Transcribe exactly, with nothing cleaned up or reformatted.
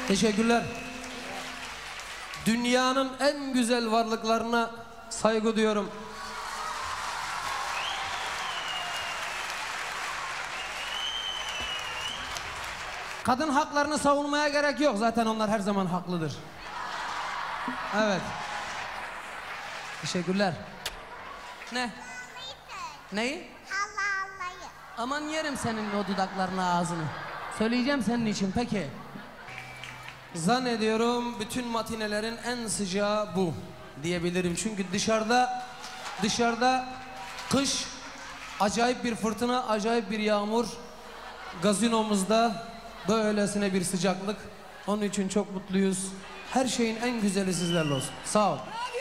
Teşekkürler. Dünyanın en güzel varlıklarına saygı duyuyorum. Kadın haklarını savunmaya gerek yok. Zaten onlar her zaman haklıdır. Evet. Teşekkürler. Ne? Neyi? Allah Allah'ı. Aman yerim senin o dudaklarını, ağzını. Söyleyeceğim senin için peki. Zannediyorum bütün matinelerin en sıcağı bu diyebilirim. Çünkü dışarıda dışarıda kış, acayip bir fırtına, acayip bir yağmur. Gazinomuzda böylesine bir sıcaklık. Onun için çok mutluyuz. Her şeyin en güzeli sizlerle olsun. Sağ ol.